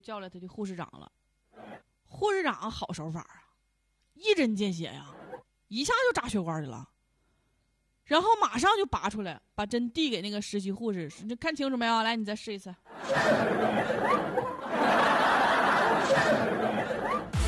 叫来他的护士长了。护士长好手法啊，一针见血呀，一下就扎血管里了，然后马上就拔出来，把针递给那个实习护士，你看清楚没有？来，你再试一次。